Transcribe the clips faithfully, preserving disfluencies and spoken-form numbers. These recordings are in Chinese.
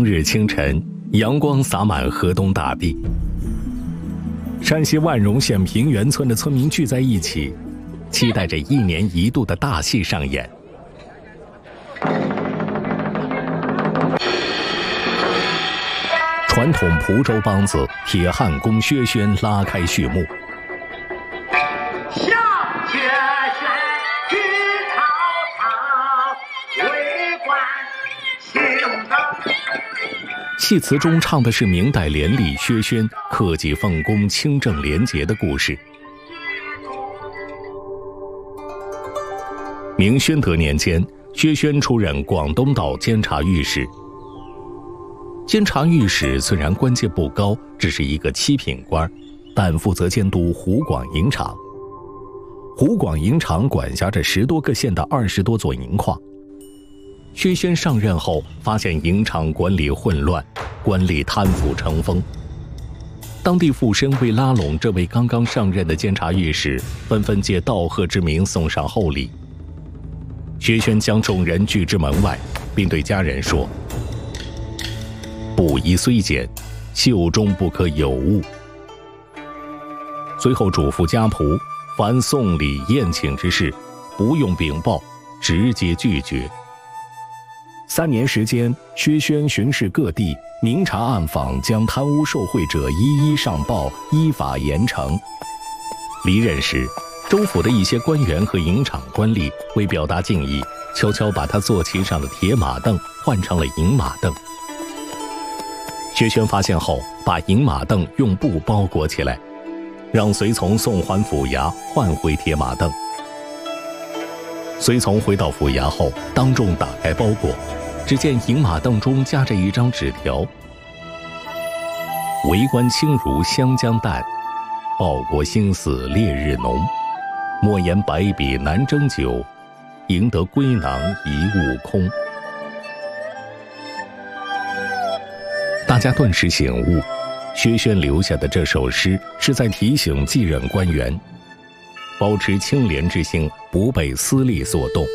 日清晨，阳光洒满河东大地。山西万荣县平原村的村民聚在一起，期待着一年一度的大戏上演。传统蒲州梆子铁汉宫薛轩拉开序幕。戏词中唱的是明代廉吏薛轩克己奉公、清正廉洁的故事。明宣德年间，薛轩出任广东道监察御史。监察御史虽然官阶不高，只是一个七品官，但负责监督湖广银厂。湖广银厂管辖着十多个县的二十多座银矿。薛轩上任后，发现银厂管理混乱，官吏贪腐成风。当地富绅为拉拢这位刚刚上任的监察御史，纷纷借道贺之名送上厚礼。薛轩将众人拒之门外，并对家人说：“布衣虽简，袖中不可有物。”随后嘱咐家仆，凡送礼宴请之事，不用禀报，直接拒绝。三年时间，薛轩巡视各地，明察暗访，将贪污受贿者一一上报，依法严惩。离任时，州府的一些官员和银厂官吏为表达敬意，悄悄把他坐骑上的铁马凳换成了银马凳。薛轩发现后，把银马凳用布包裹起来，让随从送还府衙，换回铁马凳。随从回到府衙后，当众打开包裹，只见银马凳中夹着一张纸条：“为官清如湘江淡，报国心似烈日浓。莫言百比难征九，赢得归囊一物空。”大家顿时醒悟，薛轩留下的这首诗是在提醒继任官员，保持清廉之心，不被私利所动。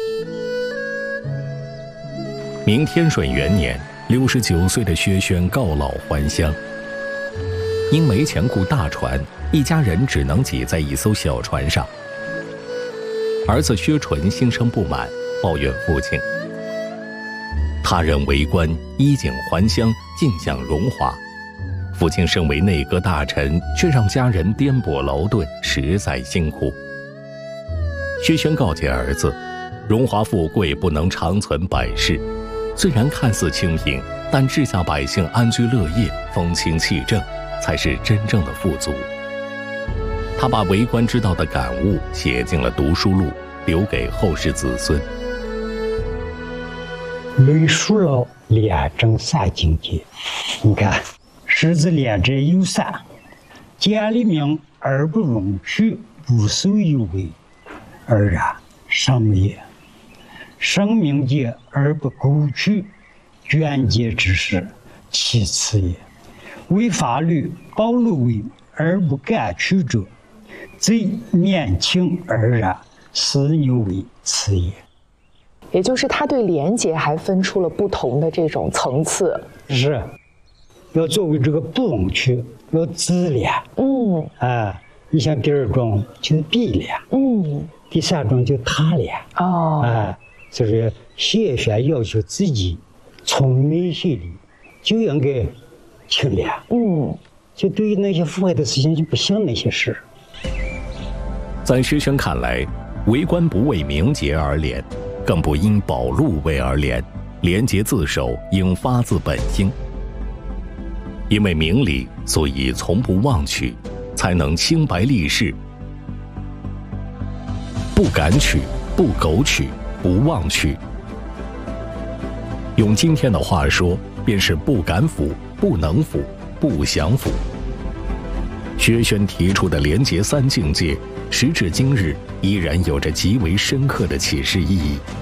明天顺元年，六十九岁的薛轩告老还乡。因没钱雇大船，一家人只能挤在一艘小船上。儿子薛纯心生不满，抱怨父亲：“他人为官，衣锦还乡，尽享荣华，父亲身为内阁大臣，却让家人颠簸劳顿，实在辛苦。”薛轩告诫儿子，荣华富贵不能长存百世，虽然看似清贫，但治下百姓安居乐业，风清气正，才是真正的富足。他把为官之道的感悟写进了读书录，留给后世子孙。 论述了廉政三境界，你看，狮子廉者有三：见利名而不容取，不受有为；二啊，生也；生命节而不苟取，捐节之事，其次也；为法律保路为而不敢取者，贼年轻而然，私牛为次也。 也就是他对廉洁还分出了不同的这种层次。 是，要作为这个不容取，要自廉。嗯，啊，你像第二种就是必廉。嗯，第三种就他廉。哦，啊，就是谢轩要求自己从内心里就应该清廉。嗯，就对于那些腐败的事情就不想那些事。 在薛轩看来，为官不为名节而廉，更不因保路为而廉，廉洁自守，应发自本心。因为明理，所以从不妄取，才能清白立世。不敢取，不苟取，不妄取。用今天的话说，便是不敢腐，不能腐，不想腐。薛轩提出的廉洁三境界，时至今日依然有着极为深刻的启示意义。